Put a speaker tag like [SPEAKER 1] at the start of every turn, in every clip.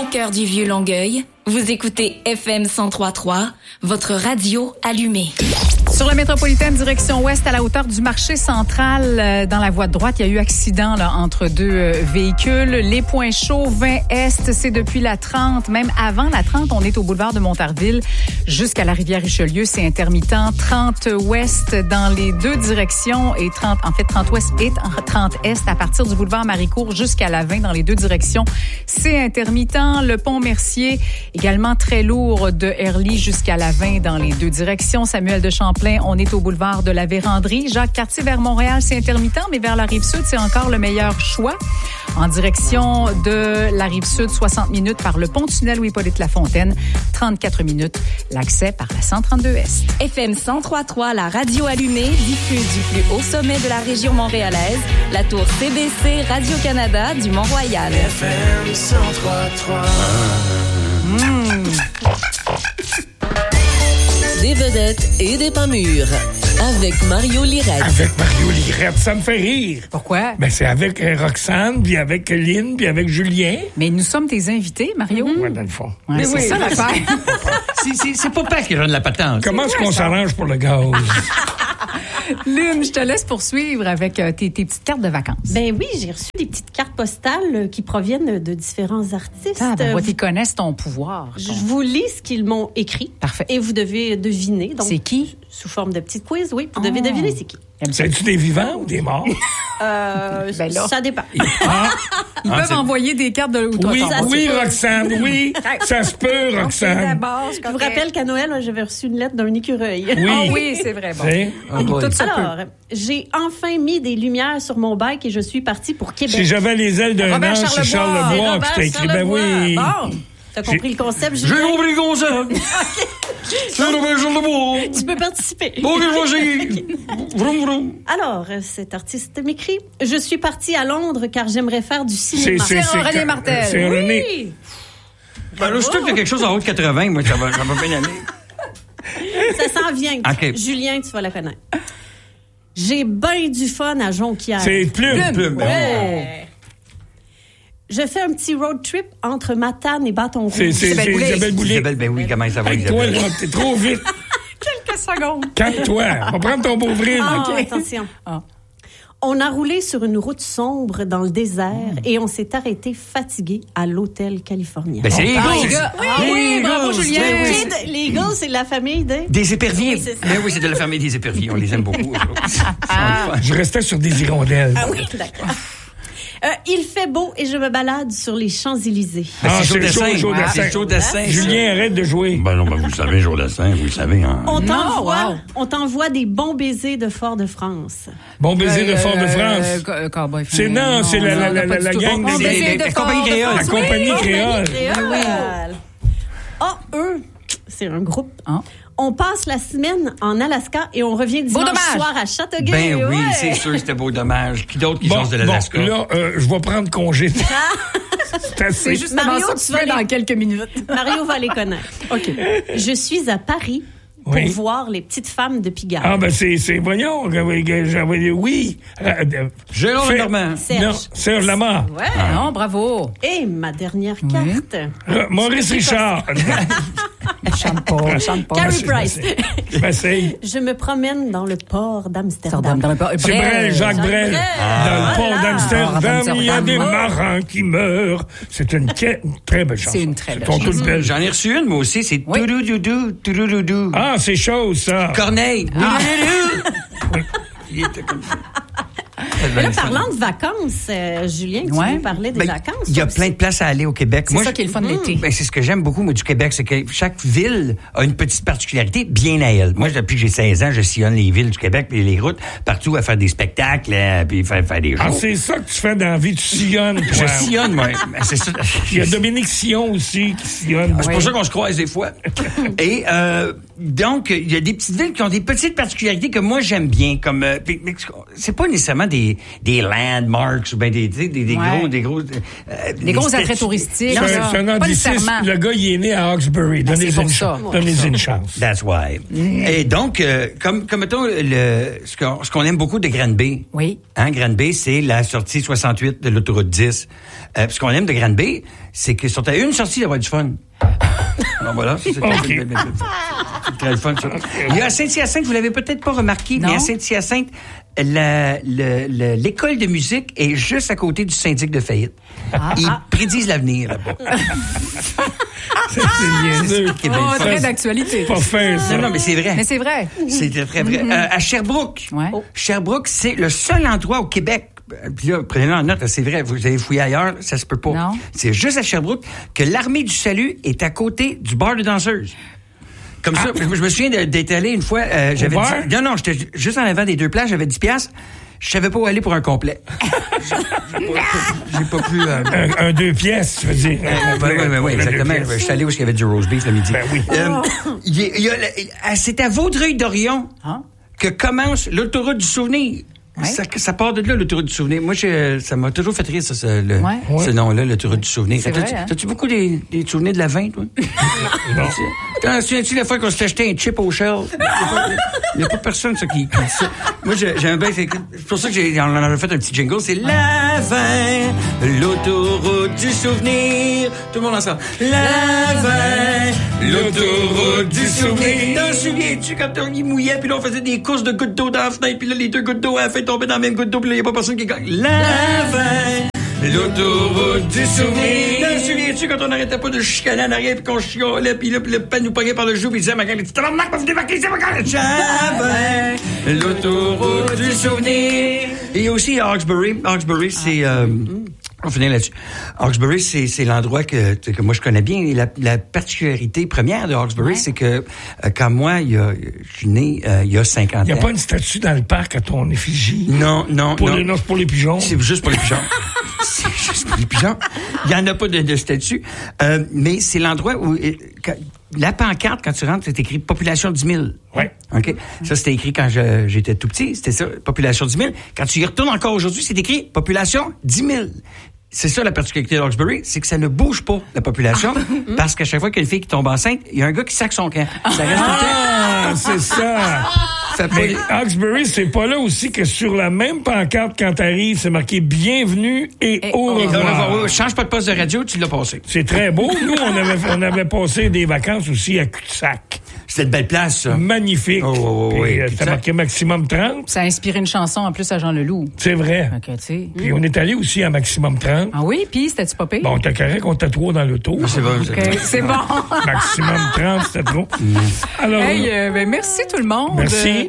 [SPEAKER 1] cœur du vieux Longueuil, vous écoutez FM 103.3, votre radio allumée.
[SPEAKER 2] Sur la métropolitaine, direction ouest, à la hauteur du marché central, dans la voie de droite, il y a eu accident là, entre deux véhicules. Les points chauds, 20 Est, c'est depuis la 30. Même avant la 30, on est au boulevard de Montarville jusqu'à la rivière Richelieu. C'est intermittent. 30 ouest dans les deux directions et 30 ouest et 30 Est à partir du boulevard Maricourt jusqu'à la 20 dans les deux directions. C'est intermittent. Le pont Mercier, également très lourd de Herly jusqu'à la 20 dans les deux directions. Samuel de Champlain, on est au boulevard de la Vérandrie. Jacques-Cartier vers Montréal, c'est intermittent, mais vers la Rive-Sud, c'est encore le meilleur choix. En direction de la Rive-Sud, 60 minutes par le pont-tunnel Louis-Hippolyte-Lafontaine, 34 minutes l'accès par la 132 Est.
[SPEAKER 1] FM 103.3, la radio allumée, diffuse du plus haut sommet de la région montréalaise, la tour CBC Radio-Canada du Mont-Royal.
[SPEAKER 3] FM 103.3.
[SPEAKER 4] Des vedettes et des pas mûrs. Avec Mario Lirette.
[SPEAKER 5] Avec Mario Lirette, ça me fait rire.
[SPEAKER 2] Pourquoi?
[SPEAKER 5] Ben, c'est avec Roxane, puis avec Lynn, puis avec Julien.
[SPEAKER 2] Mais nous sommes tes invités, Mario.
[SPEAKER 5] Ouais, dans le fond.
[SPEAKER 2] Ouais, c'est ça l'affaire.
[SPEAKER 6] C'est pas pas qui donne la patente.
[SPEAKER 5] Comment est-ce qu'on s'arrange pour le gaz?
[SPEAKER 2] Lynn, je te laisse poursuivre avec tes petites cartes de vacances.
[SPEAKER 7] Ben oui, j'ai reçu des petites cartes postales qui proviennent de différents artistes.
[SPEAKER 2] Ah, ben, ils connaissent ton pouvoir.
[SPEAKER 7] Je vous lis ce qu'ils m'ont écrit.
[SPEAKER 2] Parfait.
[SPEAKER 7] Et vous devez deviner. Donc,
[SPEAKER 2] c'est qui?
[SPEAKER 7] Sous forme de petite quiz, oui. Vous devez deviner c'est qui.
[SPEAKER 5] C'est-tu des vivants ou des morts?
[SPEAKER 7] Ben là, ça dépend.
[SPEAKER 2] Ils peuvent envoyer des cartes de
[SPEAKER 5] Oui, Roxane, oui. Ça se peut, Roxane.
[SPEAKER 7] Je vous rappelle qu'à Noël, j'avais reçu une lettre d'un écureuil.
[SPEAKER 5] Oui,
[SPEAKER 2] oui, c'est vrai. Bon.
[SPEAKER 7] Alors, j'ai enfin mis des lumières sur mon bike et je suis partie pour Québec.
[SPEAKER 5] Si j'avais les ailes d'un ange, c'est Charles Lebois qui t'a écrit. Ben oui.
[SPEAKER 7] Bon, t'as compris le concept, Julien?
[SPEAKER 6] J'ai compris le concept.
[SPEAKER 7] Tu peux participer.
[SPEAKER 6] Bon, vas-y. Vroom, vroom.
[SPEAKER 7] Alors, cet artiste m'écrit « Je suis partie à Londres car j'aimerais faire du cinéma. »
[SPEAKER 5] C'est
[SPEAKER 2] René Martel.
[SPEAKER 5] C'est René.
[SPEAKER 7] Oui.
[SPEAKER 6] Ben là, je trouve qu'il y a quelque chose en haut de 80, moi, ça va bien aller.
[SPEAKER 7] Ça s'en vient.
[SPEAKER 6] Okay.
[SPEAKER 7] Julien, tu vas la connaître. J'ai bien du fun à Jonquière.
[SPEAKER 5] C'est Plume.
[SPEAKER 7] Ouais. Je fais un petit road trip entre Matane et Bâton-Rouge.
[SPEAKER 5] C'est Isabelle Boulay.
[SPEAKER 6] Isabelle, ben oui, comment ça va,
[SPEAKER 5] Toi,
[SPEAKER 6] Isabelle?
[SPEAKER 5] là, t'es trop vite.
[SPEAKER 2] Quelques secondes.
[SPEAKER 5] Calme-toi. On va prendre ton beau vril.
[SPEAKER 7] Attention. On a roulé sur une route sombre dans le désert et on s'est arrêté fatigué à l'hôtel californien.
[SPEAKER 6] Ben, c'est les Eagles.
[SPEAKER 7] Oui,
[SPEAKER 2] bravo, Julien.
[SPEAKER 7] Les Eagles, c'est la famille
[SPEAKER 6] des éperviers.
[SPEAKER 7] Oui, c'est ça.
[SPEAKER 6] Ben oui, c'est de la famille des éperviers. On les aime beaucoup.
[SPEAKER 5] Je restais sur des hirondelles.
[SPEAKER 7] Ah oui, d'accord. Il fait beau et je me balade sur les Champs-Élysées.
[SPEAKER 5] C'est Joe Dassin. Julien, arrête de jouer.
[SPEAKER 6] Ben non, ben vous savez, Joe Dassin, vous le savez. Hein.
[SPEAKER 7] On t'envoie des bons baisers de Fort-de-France.
[SPEAKER 5] Bon baiser de Fort-de-France. C'est la gang
[SPEAKER 6] La compagnie créole.
[SPEAKER 5] La compagnie créole.
[SPEAKER 7] Eux, c'est un groupe. On passe la semaine en Alaska et on revient dimanche soir à Châteauguay.
[SPEAKER 6] Ben oui, c'est sûr que c'était beau dommage. Qui d'autre qui change de l'Alaska?
[SPEAKER 5] Là, je vais prendre congé.
[SPEAKER 2] C'est justement Mario, ça que tu fais dans quelques minutes.
[SPEAKER 7] Mario va les connaître. OK. Je suis à Paris pour voir les petites femmes de Pigalle.
[SPEAKER 5] Ah, ben voyons, oui.
[SPEAKER 6] Jérôme Normand.
[SPEAKER 5] Serge Lamar.
[SPEAKER 7] Ouais.
[SPEAKER 2] Non, bravo.
[SPEAKER 7] Et ma dernière carte.
[SPEAKER 5] Maurice Richard.
[SPEAKER 2] Chante pas.
[SPEAKER 7] Carrie Price.
[SPEAKER 5] Je
[SPEAKER 7] me promène dans le port d'Amsterdam.
[SPEAKER 5] C'est Brel, Jacques Brel. Dans le port d'Amsterdam, il y a des marins qui meurent. C'est une très belle chanson.
[SPEAKER 2] C'est une très belle chanson.
[SPEAKER 6] J'en ai reçu une, moi aussi. C'est Touroudoudou.
[SPEAKER 5] Ah, c'est chose, ça.
[SPEAKER 6] Corneille. Il était comme ça.
[SPEAKER 7] Mais là, parlant de vacances, Julien, tu veux parler des vacances?
[SPEAKER 6] Il y a plein de places à aller au Québec.
[SPEAKER 2] C'est ça qui est le fun de l'été.
[SPEAKER 6] Ben, c'est ce que j'aime beaucoup, moi, du Québec, c'est que chaque ville a une petite particularité bien à elle. Moi, depuis que j'ai 16 ans, je sillonne les villes du Québec et les routes partout à faire des spectacles, puis faire des shows.
[SPEAKER 5] Ah, c'est ça que tu fais dans la vie, tu sillonnes.
[SPEAKER 6] Je sillonne, moi. C'est ça.
[SPEAKER 5] Il y a Dominique Sion aussi qui sillonne.
[SPEAKER 6] C'est pour ça qu'on se croise des fois. Et Donc, il y a des petites villes qui ont des petites particularités que moi, j'aime bien. Comme, c'est pas nécessairement des landmarks ou bien des gros
[SPEAKER 2] attraits touristiques.
[SPEAKER 5] C'est un anglicisme. Le gars, il est né à Hawkesbury. Donnez-y une chance.
[SPEAKER 6] That's why. Et donc, comme mettons, ce qu'on aime beaucoup de Granby.
[SPEAKER 2] Oui.
[SPEAKER 6] Hein, Granby, c'est la sortie 68 de l'autoroute 10. Ce qu'on aime de Granby, c'est qu'ils sont à une sortie d'avoir du fun. Alors voilà, c'est très le fun, ça. Il y a à Saint-Hyacinthe, vous l'avez peut-être pas remarqué, mais à Saint-Hyacinthe, l'école de musique est juste à côté du syndic de faillite. Ils prédisent l'avenir là-bas.
[SPEAKER 2] C'est très d'actualité.
[SPEAKER 5] Pas fin, ça.
[SPEAKER 6] Non, mais c'est vrai.
[SPEAKER 2] Mais c'est vrai.
[SPEAKER 6] C'est très vrai. À Sherbrooke.
[SPEAKER 2] Ouais.
[SPEAKER 6] Sherbrooke, c'est le seul endroit au Québec. Puis là, prenez-le en note, c'est vrai, vous avez fouillé ailleurs, ça se peut pas.
[SPEAKER 2] Non.
[SPEAKER 6] C'est juste à Sherbrooke que l'Armée du Salut est à côté du bar de danseuses. Comme ça, je me souviens d'être allé une fois, j'avais dit, non, j'étais juste en avant des deux plages, j'avais 10 $. Je savais pas où aller pour un complet. J'ai pas pu...
[SPEAKER 5] Un 2 pièces, tu veux dire.
[SPEAKER 6] Oui, exactement. Je suis allé où il y avait du roast beef le midi.
[SPEAKER 5] Ben oui.
[SPEAKER 6] C'est à Vaudreuil-Dorion que commence l'autoroute du souvenir. Ouais. Ça part de là, l'autoroute du souvenir. Moi, ça m'a toujours fait rire, ce nom-là, l'autoroute du souvenir. T'as-tu beaucoup des souvenirs de la 20, toi? Non. T'en souviens-tu la fois qu'on s'est acheté un chip au Shell? Il n'y a pas personne, ça, qui dit ça. Moi, j'aime bien. C'est pour ça qu'on en a fait un petit jingle. C'est la 20, l'autoroute du souvenir. Tout le monde ensemble. La 20, l'autoroute du souvenir. T'en souviens-tu quand on y mouillait, puis là, on faisait des courses de gouttes d'eau dans la fenêtre, puis là, les deux gouttes d'eau à la fin tombaient dans la même goutte d'eau, puis là, il n'y a pas personne qui gagne. La 20, l'autoroute du souvenir. T'en souviens-tu quand on n'arrêtait pas de chicaner en arrière, puis qu'on chiolait, puis là, le pan nous pognait par le joue, puis il disait à ma gang, t'as remarqué pas vous débarquer, c'est ma gang. Jamais l'autoroute du souvenir. Et aussi à Hawkesbury. Hawkesbury, c'est... On finit là-dessus. Hawkesbury, c'est l'endroit que moi je connais bien. Et la particularité première de Hawkesbury, c'est que quand moi, je suis né il y a 50 ans.
[SPEAKER 5] Il n'y a pas une statue dans le parc à ton effigie?
[SPEAKER 6] Non.
[SPEAKER 5] C'est pour les pigeons?
[SPEAKER 6] C'est juste pour les pigeons. C'est juste pour les pigeons. Il n'y en a pas de statue. Mais c'est l'endroit où... La pancarte, quand tu rentres, c'est écrit « Population 10 000 ».
[SPEAKER 5] Oui.
[SPEAKER 6] OK? Ça, c'était écrit quand j'étais tout petit. C'était ça, « Population 10 000 ». Quand tu y retournes encore aujourd'hui, c'est écrit « Population 10 000 ». C'est ça la particularité de Hawkesbury, c'est que ça ne bouge pas, la population, parce qu'à chaque fois qu'il y a une fille qui tombe enceinte, il y a un gars qui sac son camp. Ça reste
[SPEAKER 5] c'est ça! Mais Hawkesbury, c'est pas là aussi que sur la même pancarte, quand t'arrives, c'est marqué « Bienvenue et au revoir ».
[SPEAKER 6] Change pas de poste de radio, tu l'as passé.
[SPEAKER 5] C'est très beau. Nous, on avait passé des vacances aussi à Cul-de-Sac.
[SPEAKER 6] C'était une belle place, ça.
[SPEAKER 5] Magnifique.
[SPEAKER 6] Oui.
[SPEAKER 5] C'était marqué maximum 30.
[SPEAKER 2] Ça a inspiré une chanson en plus à Jean Leloup.
[SPEAKER 5] C'est vrai.
[SPEAKER 2] Okay,
[SPEAKER 5] puis on est allé aussi à maximum 30.
[SPEAKER 2] Ah oui, puis c'était-tu pas pire?
[SPEAKER 5] Bon, t'as correct, on t'a trois dans l'auto.
[SPEAKER 6] C'est bon.
[SPEAKER 2] Okay, c'est bon.
[SPEAKER 5] Maximum 30, c'était trop. Alors,
[SPEAKER 2] merci tout le monde.
[SPEAKER 5] Merci.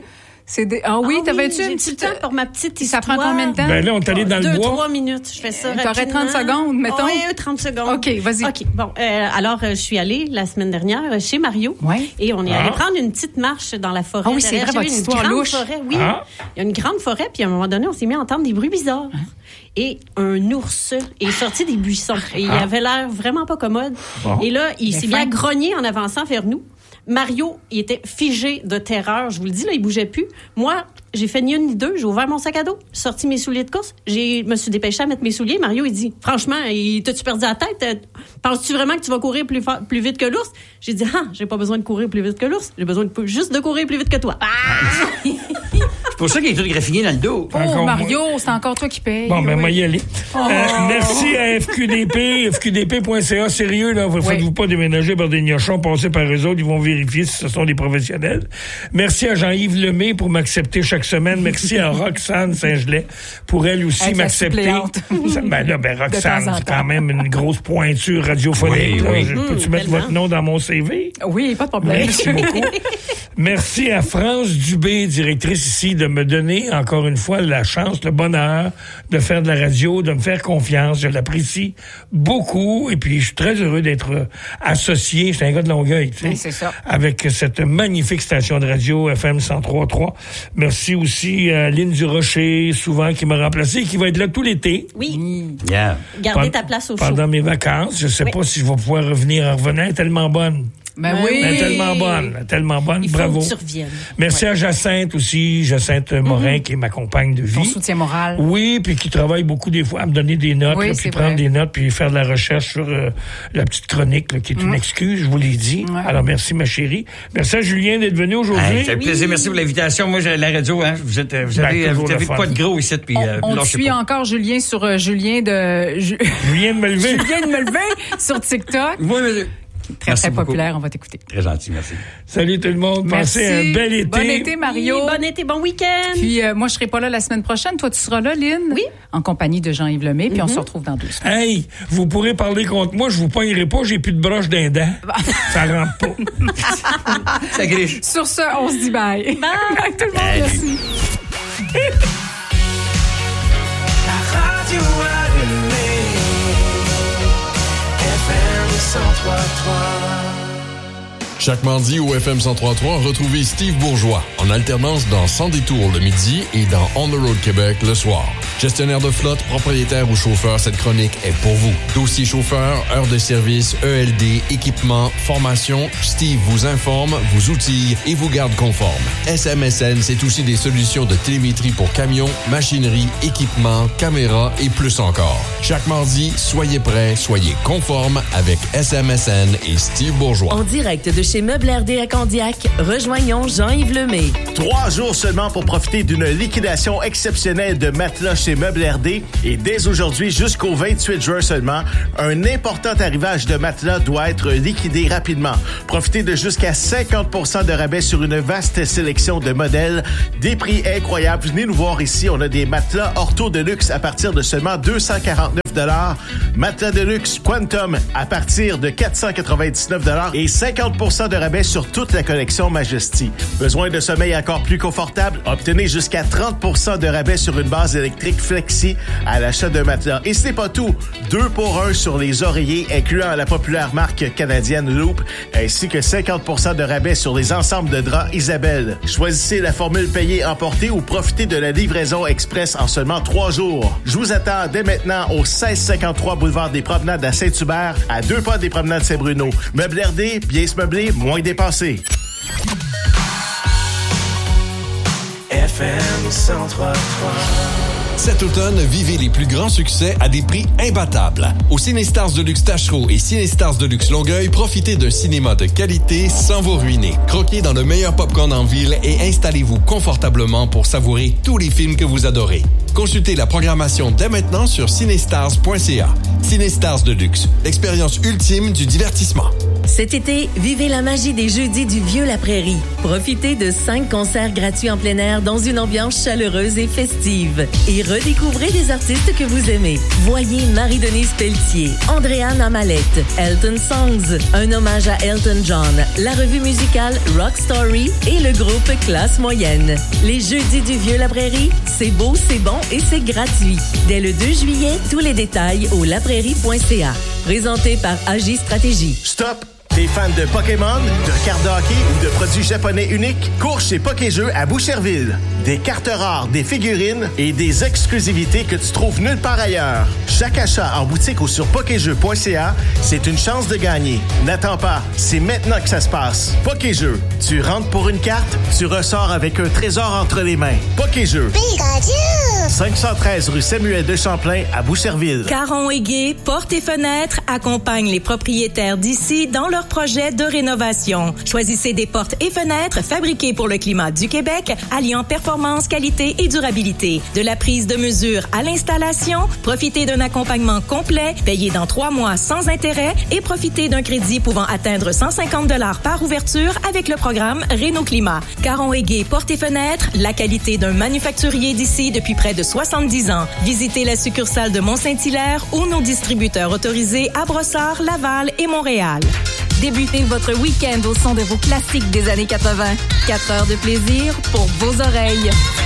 [SPEAKER 2] T'avais-tu
[SPEAKER 7] un petit temps pour ma petite histoire?
[SPEAKER 2] Ça prend combien de temps?
[SPEAKER 5] Ben là, on est allé dans le bois.
[SPEAKER 7] 2-3 minutes. Je fais ça rapidement.
[SPEAKER 2] T'aurais 30 secondes, mettons?
[SPEAKER 7] Oui, 30 secondes.
[SPEAKER 2] OK, vas-y.
[SPEAKER 7] OK, bon. Alors, je suis allée la semaine dernière chez Mario.
[SPEAKER 2] Ouais.
[SPEAKER 7] Et on est allé prendre une petite marche dans la forêt.
[SPEAKER 2] Ah oui, c'est vrai, votre histoire louche.
[SPEAKER 7] Forêt, oui. Il y a une grande forêt, puis à un moment donné, on s'est mis à entendre des bruits bizarres. Et un ours est sorti des buissons. Et il avait l'air vraiment pas commode. Et là, il s'est mis à grogner en avançant vers nous. Mario, il était figé de terreur. Je vous le dis, là, il bougeait plus. Moi, j'ai fait ni une ni deux. J'ai ouvert mon sac à dos, sorti mes souliers de course. Me suis dépêchée à mettre mes souliers. Mario, il dit, franchement, t'as-tu perdu la tête? Penses-tu vraiment que tu vas courir plus vite que l'ours? J'ai dit, j'ai pas besoin de courir plus vite que l'ours. J'ai besoin juste de courir plus vite que toi.
[SPEAKER 6] C'est pour ça qu'il est tout graffiné dans le dos.
[SPEAKER 2] Oh, Mario, c'est encore toi qui paye.
[SPEAKER 5] Bon, moi, y aller. Merci à FQDP, fqdp.ca. Sérieux, là, faites-vous pas déménager par des gnochons, passer par eux autres, ils vont vérifier si ce sont des professionnels. Merci à Jean-Yves Lemay pour m'accepter chaque semaine. Merci à Roxane Saint-Gelais pour elle aussi m'accepter. Roxane, c'est quand même une grosse pointure radiophonique.
[SPEAKER 6] Oui.
[SPEAKER 5] Peux-tu mettre votre nom dans mon CV?
[SPEAKER 2] Oui, pas de problème.
[SPEAKER 5] Merci beaucoup. Merci à France Dubé, directrice ici, de me donner encore une fois la chance, le bonheur de faire de la radio, de me faire confiance. Je l'apprécie beaucoup et puis je suis très heureux d'être associé. Je suis un gars de Longueuil, tu sais,
[SPEAKER 2] c'est ça.
[SPEAKER 5] avec cette magnifique station de radio FM 103.3. Merci aussi à Lynn Durocher, souvent, qui m'a remplacé et qui va être là tout l'été.
[SPEAKER 7] Oui.
[SPEAKER 6] Yeah.
[SPEAKER 7] Garder ta place au chaud.
[SPEAKER 5] Pendant mes vacances. Je sais pas si je vais pouvoir revenir en revenant. Elle est tellement bonne.
[SPEAKER 2] Ben oui.
[SPEAKER 5] Elle est tellement bonne.
[SPEAKER 7] Il
[SPEAKER 5] Bravo.
[SPEAKER 7] faut que tu reviennes.
[SPEAKER 5] Merci à Jacinthe aussi, Jacinthe Morin, qui est ma compagne de vie.
[SPEAKER 2] Ton soutien moral.
[SPEAKER 5] Oui, puis qui travaille beaucoup des fois à me donner des notes,
[SPEAKER 2] Oui,
[SPEAKER 5] là, puis prendre des notes, puis faire de la recherche sur la petite chronique, là, qui est une excuse, je vous l'ai dit. Ouais. Alors, merci, ma chérie. Merci à Julien d'être venu aujourd'hui.
[SPEAKER 6] Ça fait plaisir. Merci pour l'invitation. Moi, j'ai la radio, hein. Vous avez pas de gros ici, puis
[SPEAKER 2] on suit encore Julien sur Julien de
[SPEAKER 5] Melvin.
[SPEAKER 2] Julien de Melvin sur TikTok.
[SPEAKER 6] Oui, mais...
[SPEAKER 2] Très populaire, on va t'écouter.
[SPEAKER 6] Très gentil, merci.
[SPEAKER 5] Salut tout le monde, passez un bel été.
[SPEAKER 2] Bon été, Mario.
[SPEAKER 7] Oui, bon été, bon week-end.
[SPEAKER 2] Puis moi, je serai pas là la semaine prochaine. Toi, tu seras là, Lynn? Oui. En compagnie de Jean-Yves Lemay, puis on se retrouve dans 2 semaines.
[SPEAKER 5] Hey, vous pourrez parler contre moi, je vous pognerai pas, j'ai plus de broche d'un dent. Ça rentre pas.
[SPEAKER 6] Ça griche.
[SPEAKER 2] Sur ce, on se dit bye. Bye tout le monde, merci.
[SPEAKER 3] La radio allumée, FM 103.3.
[SPEAKER 8] Chaque mardi au FM 103.3, retrouvez Steve Bourgeois en alternance dans Sans détour le midi et dans On the Road Québec le soir. Gestionnaire de flotte, propriétaire ou chauffeur, cette chronique est pour vous. Dossier chauffeur, heures de service, ELD, équipement, formation, Steve vous informe, vous outille et vous garde conforme. SMSN, c'est aussi des solutions de télémétrie pour camions, machinerie, équipement, caméras et plus encore. Chaque mardi, soyez prêts, soyez conformes avec SMSN et Steve Bourgeois.
[SPEAKER 4] En direct de chez Meubles RD à Candiac, rejoignons Jean-Yves Lemay.
[SPEAKER 9] 3 jours seulement pour profiter d'une liquidation exceptionnelle de matelas chez Meubles RD. Et dès aujourd'hui, jusqu'au 28 juin seulement, un important arrivage de matelas doit être liquidé rapidement. Profitez de jusqu'à 50% de rabais sur une vaste sélection de modèles. Des prix incroyables. Venez nous voir ici. On a des matelas ortho de luxe à partir de seulement 249 $. Matelas de luxe Quantum à partir de 499 $ et 50% de rabais sur toute la collection Majesty. Besoin de sommeil encore plus confortable? Obtenez jusqu'à 30% de rabais sur une base électrique Flexi à l'achat d'un matelas. Et ce n'est pas tout. 2 pour 1 sur les oreillers, incluant la populaire marque canadienne Loop, ainsi que 50% de rabais sur les ensembles de draps Isabelle. Choisissez la formule payée emportée ou profitez de la livraison express en seulement 3 jours. Je vous attends dès maintenant au 1653 boulevard des Promenades à Saint-Hubert, à 2 pas des Promenades Saint-Bruno. Meubles RD, bien se meubler, moins dépensé.
[SPEAKER 3] FM 103.3.
[SPEAKER 8] Cet automne, vivez les plus grands succès à des prix imbattables. Au Cinestars de Luxe Tachereau et Cinestars de Luxe Longueuil, profitez d'un cinéma de qualité sans vous ruiner. Croquez dans le meilleur popcorn en ville et installez-vous confortablement pour savourer tous les films que vous adorez. Consultez la programmation dès maintenant sur cinestars.ca. Cinestars de Luxe, l'expérience ultime du divertissement.
[SPEAKER 4] Cet été, vivez la magie des jeudis du Vieux-la-Prairie. Profitez de 5 concerts gratuits en plein air dans une ambiance chaleureuse et festive. Et redécouvrez des artistes que vous aimez. Voyez Marie-Denise Pelletier, Andréane Amalette, Elton Songs, un hommage à Elton John, la revue musicale Rock Story et le groupe Classe Moyenne. Les jeudis du Vieux-la-Prairie, c'est beau, c'est bon et c'est gratuit. Dès le 2 juillet, tous les détails au laprairie.ca. Présenté par Agi Stratégie.
[SPEAKER 9] Stop! T'es fan de Pokémon, de cartes de hockey ou de produits japonais uniques? Cours chez Pokéjeux à Boucherville. Des cartes rares, des figurines et des exclusivités que tu trouves nulle part ailleurs. Chaque achat en boutique ou sur pokéjeux.ca, c'est une chance de gagner. N'attends pas, c'est maintenant que ça se passe. Pokéjeux, tu rentres pour une carte, tu ressors avec un trésor entre les mains. Pokéjeux. Pikachu! 513 rue Samuel de Champlain à Boucherville.
[SPEAKER 1] Caron et Gay, portes et fenêtres accompagnent les propriétaires d'ici dans leur projet de rénovation. Choisissez des portes et fenêtres fabriquées pour le climat du Québec, alliant performance, qualité et durabilité. De la prise de mesure à l'installation, profitez d'un accompagnement complet, payé dans 3 mois sans intérêt et profitez d'un crédit pouvant atteindre 150 $ par ouverture avec le programme Réno-Climat. Caron et Gay, portes et fenêtres, la qualité d'un manufacturier d'ici depuis près de 70 ans. Visitez la succursale de Mont-Saint-Hilaire ou nos distributeurs autorisés à Brossard, Laval et Montréal. Débutez votre week-end au son de vos classiques des années 80. 4 heures de plaisir pour vos oreilles.